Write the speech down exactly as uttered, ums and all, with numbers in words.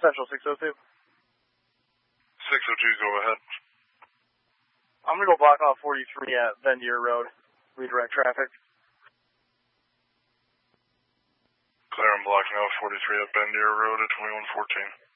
Central six oh two. six oh two, go ahead. I'm going to go block off forty-three at Bendier Road. Redirect traffic. Clear, I'm blocking off forty-three at Bendier Road at twenty-one fourteen.